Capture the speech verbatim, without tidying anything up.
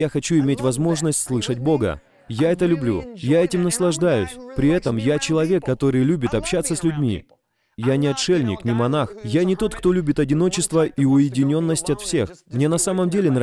Я хочу иметь возможность слышать Бога. Я это люблю. Я этим наслаждаюсь. При этом я человек, который любит общаться с людьми. Я не отшельник, не монах. Я не тот, кто любит одиночество и уединенность от всех. Мне на самом деле нравится